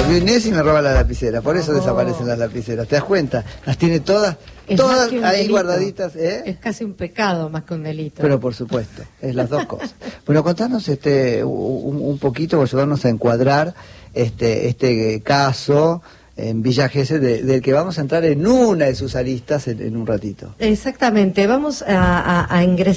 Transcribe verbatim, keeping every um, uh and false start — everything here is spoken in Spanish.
Yo Inés y me roba la lapicera, por eso Oh. desaparecen las lapiceras. ¿Te das cuenta? Las tiene todas, Es todas más que un ahí delito. guardaditas, ¿eh? Es casi un pecado más que un delito. Pero por supuesto, es las dos cosas. Bueno, contanos este un, un poquito, ayudarnos a encuadrar este este caso en Villa Gesell, de, del que vamos a entrar en una de sus aristas en, en un ratito. Exactamente, vamos a, a, a ingresar